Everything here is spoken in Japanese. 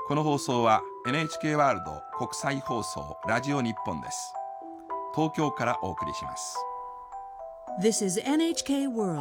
この放送は NHK ワールド国際放送ラジオ日本です。東京からお送りします。 This is NHK World